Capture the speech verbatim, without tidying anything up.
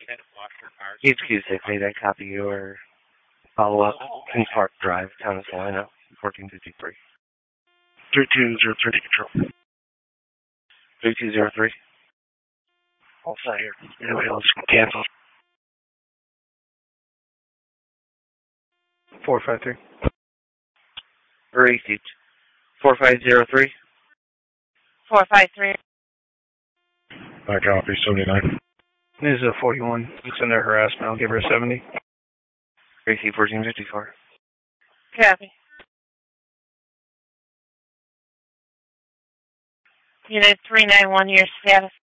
H Q six eight, I copy your follow-up. Kings Park Drive, Town of Salina, fourteen fifty-three. three two zero three control. three two zero three. All set here. Anyway, let's cancel. four five three. Receipt. four five zero three. four five three. I copy, seventy-nine. This is a forty-one. It's under harassment. I'll give her a seventy. Receipt fourteen fifty-four. Copy. Unit three nine one, your status.